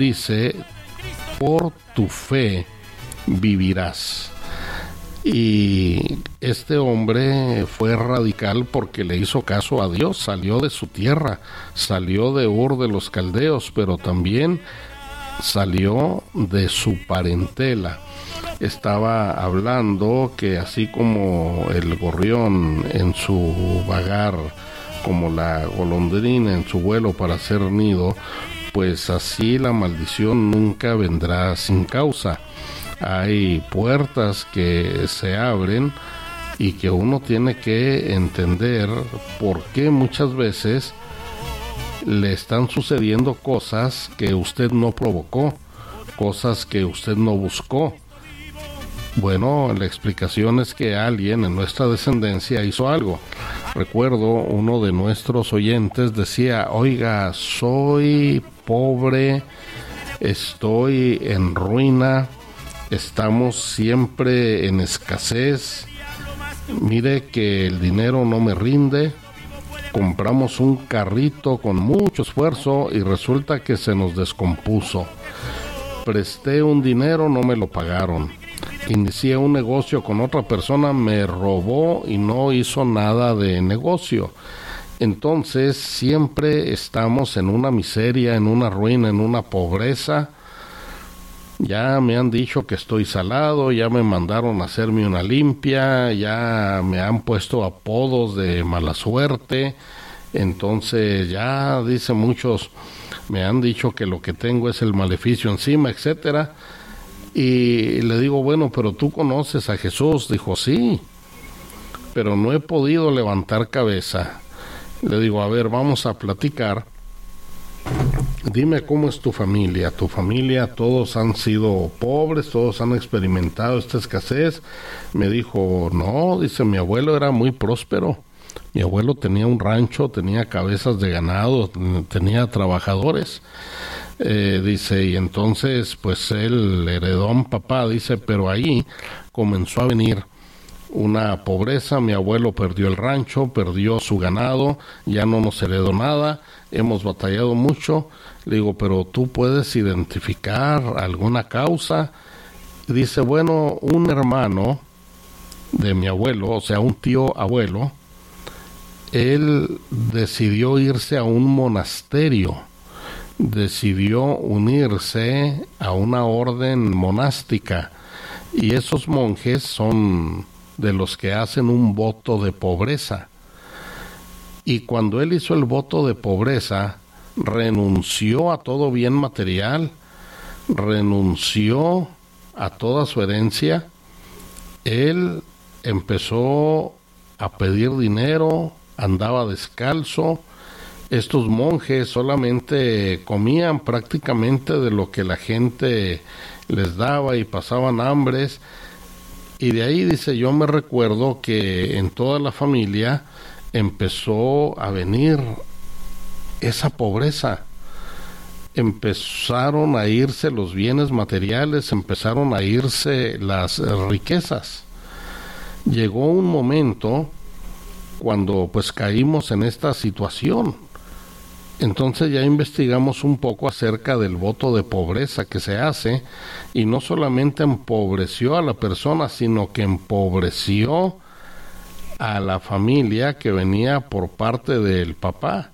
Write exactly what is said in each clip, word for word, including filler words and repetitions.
dice, por tu fe vivirás. Y este hombre fue radical porque le hizo caso a Dios, salió de su tierra, salió de Ur de los Caldeos, pero también salió de su parentela. Estaba hablando que así como el gorrión en su vagar, como la golondrina en su vuelo para hacer nido, pues así la maldición nunca vendrá sin causa. Hay puertas que se abren y que uno tiene que entender por qué muchas veces le están sucediendo cosas que usted no provocó, cosas que usted no buscó. Bueno, la explicación es que alguien en nuestra descendencia hizo algo. Recuerdo uno de nuestros oyentes decía, oiga, soy pobre, estoy en ruina, estamos siempre en escasez, mire que el dinero no me rinde, compramos un carrito con mucho esfuerzo y resulta que se nos descompuso. Presté un dinero, no me lo pagaron. Inicié un negocio con otra persona, me robó y no hizo nada de negocio. Entonces siempre estamos en una miseria, en una ruina, en una pobreza. Ya me han dicho que estoy salado, ya me mandaron a hacerme una limpia, ya me han puesto apodos de mala suerte. Entonces ya, dicen muchos, me han dicho que lo que tengo es el maleficio encima, etcétera. Y le digo, bueno, pero tú conoces a Jesús. Dijo, sí, pero no he podido levantar cabeza. Le digo, a ver, vamos a platicar. Dime cómo es tu familia. Tu familia, todos han sido pobres, todos han experimentado esta escasez. Me dijo, no, dice, mi abuelo era muy próspero. Mi abuelo tenía un rancho, tenía cabezas de ganado, tenía trabajadores. Eh, dice, y entonces pues él heredó a un papá, dice, pero ahí comenzó a venir una pobreza. Mi abuelo perdió el rancho, perdió su ganado, ya no nos heredó nada, hemos batallado mucho. Le digo, pero tú puedes identificar alguna causa. Dice, bueno, un hermano de mi abuelo, o sea, un tío abuelo, él decidió irse a un monasterio, decidió unirse a una orden monástica, y esos monjes son de los que hacen un voto de pobreza. Y cuando él hizo el voto de pobreza, renunció a todo bien material, renunció a toda su herencia. Él empezó a pedir dinero, andaba descalzo. Estos monjes solamente comían prácticamente de lo que la gente les daba y pasaban hambres. Y de ahí, dice, yo me recuerdo que en toda la familia empezó a venir esa pobreza. Empezaron a irse los bienes materiales, empezaron a irse las riquezas. Llegó un momento cuando pues caímos en esta situación. Entonces ya investigamos un poco acerca del voto de pobreza que se hace, y no solamente empobreció a la persona, sino que empobreció a la familia que venía por parte del papá.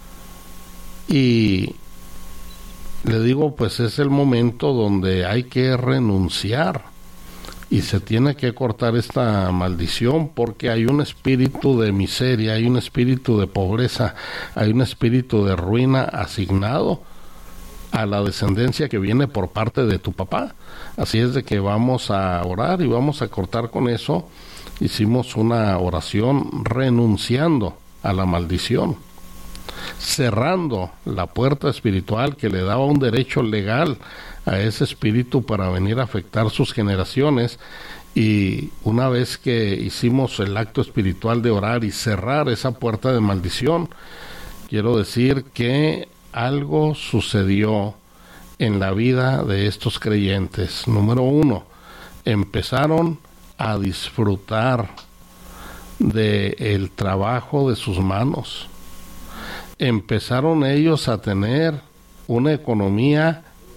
Y le digo, pues es el momento donde hay que renunciar y se tiene que cortar esta maldición, porque hay un espíritu de miseria, hay un espíritu de pobreza, hay un espíritu de ruina asignado a la descendencia que viene por parte de tu papá. Así es de que vamos a orar y vamos a cortar con eso. Hicimos una oración renunciando a la maldición, cerrando la puerta espiritual que le daba un derecho legal a ese espíritu para venir a afectar sus generaciones. Y una vez que hicimos el acto espiritual de orar y cerrar esa puerta de maldición, quiero decir que algo sucedió en la vida de estos creyentes. Número uno, empezaron a disfrutar del trabajo de sus manos. Empezaron ellos a tener una economía